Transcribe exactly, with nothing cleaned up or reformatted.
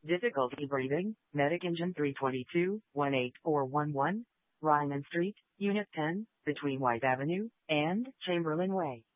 Difficulty breathing, Medic Engine three twenty-two, one eight four one one, Ryman Street, Unit ten, between White Avenue and Chamberlain Way.